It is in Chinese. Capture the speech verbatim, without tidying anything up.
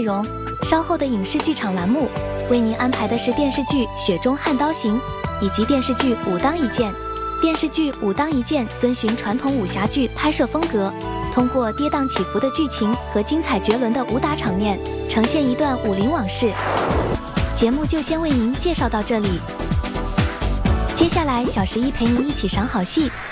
内容。稍后的影视剧场栏目为您安排的是电视剧《雪中悍刀行》以及电视剧《武当一剑》。电视剧《武当一剑》遵循传统武侠剧拍摄风格，通过跌宕起伏的剧情和精彩绝伦的武打场面，呈现一段武林往事。节目就先为您介绍到这里，接下来小十一陪您一起赏好戏。